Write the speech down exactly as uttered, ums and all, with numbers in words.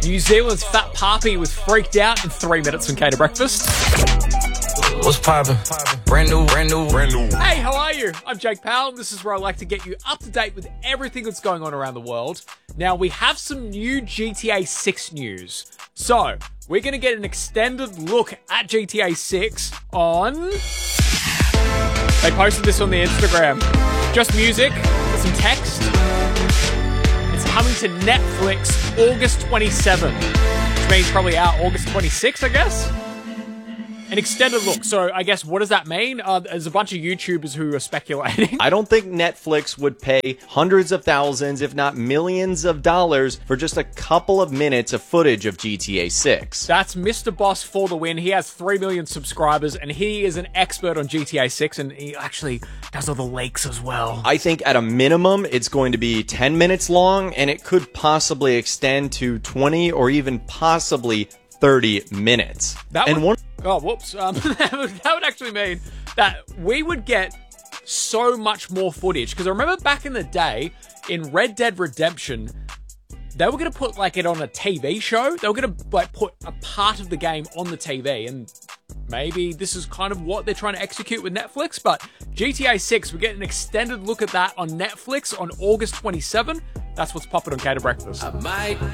New Zealand's Fat Papi was freaked out in three minutes from Cater Breakfast. What's poppin'? Brand new, brand new, brand new. Hey, how are you? I'm Jake Powell. This is where I like to get you up to date with everything that's going on around the world. Now, we have some new G T A six news. So, we're going to get an extended look at G T A six on... They posted this on the Instagram. Just music, with some text. It's coming to Netflix August twenty-seventh, which means probably out August twenty-sixth, I guess. An extended look. So I guess, what does that mean? Uh, there's a bunch of YouTubers who are speculating. I don't think Netflix would pay hundreds of thousands, if not millions of dollars for just a couple of minutes of footage of G T A six. That's Mister Boss for the win. He has three million subscribers, and he is an expert on G T A six, and he actually does all the leaks as well. I think at a minimum, it's going to be ten minutes long, and it could possibly extend to twenty or even possibly thirty minutes. That and would, one oh, whoops. Um, that, would, that would actually mean that we would get so much more footage. Because I remember back in the day, in Red Dead Redemption, they were going to put like it on a T V show. They were going to like put a part of the game on the T V. And maybe this is kind of what they're trying to execute with Netflix. But G T A six, we get an extended look at that on Netflix on August twenty-seventh. That's what's popping on Cater Breakfast. I might